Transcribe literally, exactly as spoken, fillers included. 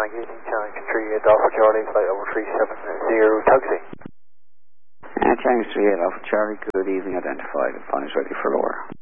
Tank using Challenge three eight Alpha Charlie, flight over three seven zero, taxi. Uh, Challenge three eight Alpha Charlie, good evening, identified, upon is ready for lower.